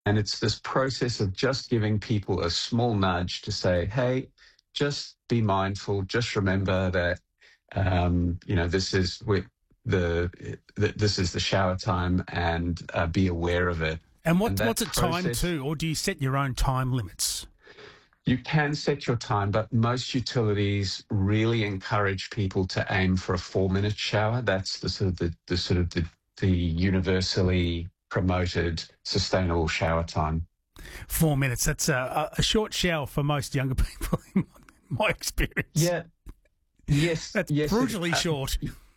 And it's this process of just giving people a small nudge to say, hey, just be mindful. Just remember that, this is this is the shower time, and be aware of it. And And that what's it timed process, to, or do you set your own time limits? you can set your time, but most utilities really encourage people to aim for a 4-minute shower. That's the universally promoted sustainable shower time. 4 minutes. That's a short shower for most younger people, in my experience. Yeah. Yes. That's yes, brutally short.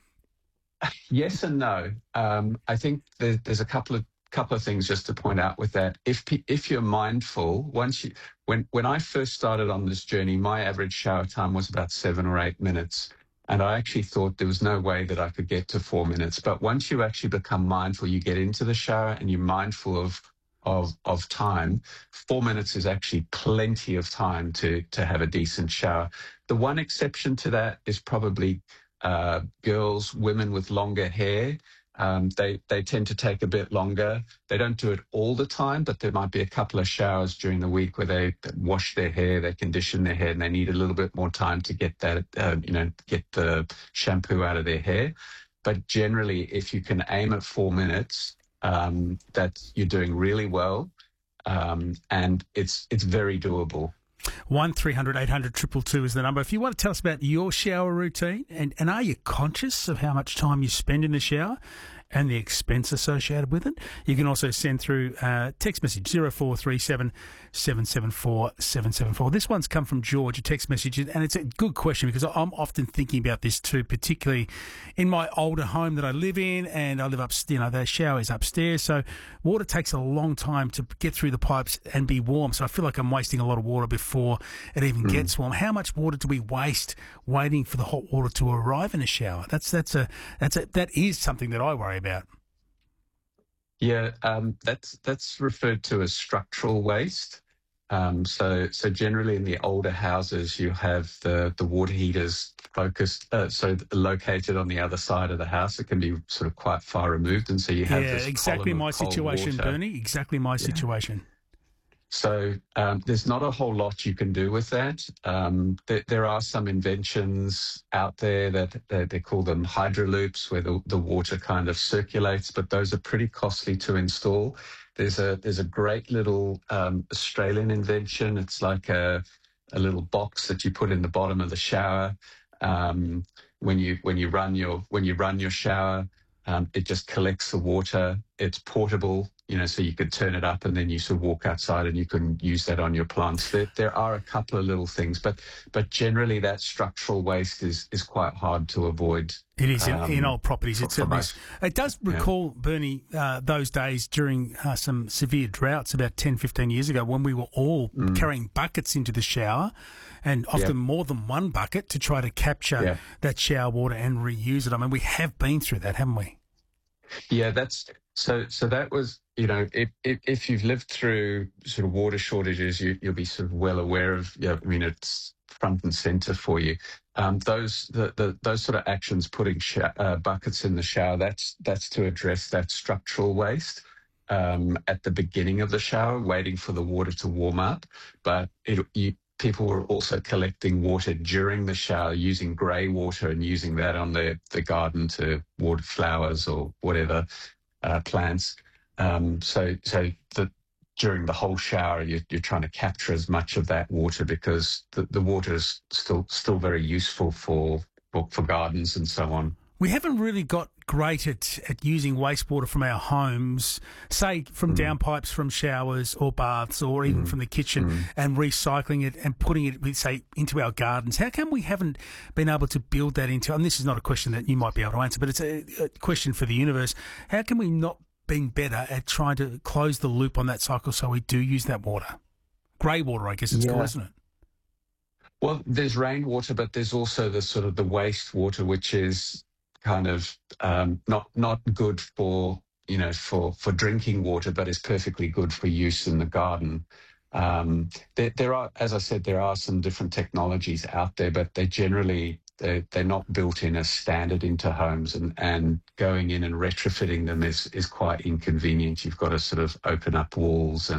Yes and no. I think there's a couple of things just to point out with that. If you're mindful, when I first started on this journey, my average shower time was about 7 or 8 minutes, and I actually thought there was no way that I could get to 4 minutes. But once you actually become mindful, you get into the shower and you're mindful of time. 4 minutes is actually plenty of time to have a decent shower. The one exception to that is probably women with longer hair. They tend to take a bit longer. They don't do it all the time, but there might be a couple of showers during the week where they wash their hair, they condition their hair, and they need a little bit more time to get that, get the shampoo out of their hair. But generally, if you can aim at 4 minutes, that you're doing really well, and it's very doable. 1300 800 222 is the number. If you want to tell us about your shower routine, and are you conscious of how much time you spend in the shower and the expense associated with it, you can also send through a text message 0437 774 774. This one's come from George, a text message, and it's a good question because I'm often thinking about this too, particularly in my older home that I live in, and I live the shower is upstairs, so water takes a long time to get through the pipes and be warm, so I feel like I'm wasting a lot of water before it even gets warm. How much water do we waste waiting for the hot water to arrive in a shower? That is something that I worry about. Yeah, that's referred to as structural waste. So generally in the older houses, you have the water heaters located on the other side of the house. It can be sort of quite far removed, and so you have this exactly column my of cold situation, water. Bernie. Exactly my situation. So there's not a whole lot you can do with that. There are some inventions out there that they call them hydroloops, where the water kind of circulates, but those are pretty costly to install. There's a great little Australian invention. It's like a little box that you put in the bottom of the shower. When you run your shower, it just collects the water. It's portable, so you could turn it up and then you sort of walk outside and you can use that on your plants. There are a couple of little things, but generally that structural waste is quite hard to avoid. It is in old properties. It does recall, Bernie, those days during some severe droughts about 10, 15 years ago when we were all carrying buckets into the shower, and often more than one bucket, to try to capture that shower water and reuse it. I mean, we have been through that, haven't we? Yeah, so that was, if you've lived through sort of water shortages, you'll be sort of well aware of, it's front and center for you. Those sort of actions, putting buckets in the shower, that's to address that structural waste at the beginning of the shower, waiting for the water to warm up. But people were also collecting water during the shower, using grey water and using that on the garden to water flowers or whatever plants. So during the whole shower, you're trying to capture as much of that water, because the water is still very useful for gardens and so on. We haven't really got great at using wastewater from our homes, say from downpipes from showers or baths, or even from the kitchen, and recycling it and putting it, say, into our gardens. How come we haven't been able to build that into, and this is not a question that you might be able to answer, but it's a question for the universe. How can we not be better at trying to close the loop on that cycle so we do use that water? Grey water, I guess it's called, isn't it? Well, there's rainwater, but there's also the sort of the wastewater, which is kind of not good for drinking water, but is perfectly good for use in the garden. There are, as I said, there are some different technologies out there, but they're not built in as standard into homes, and going in and retrofitting them is quite inconvenient. You've got to sort of open up walls and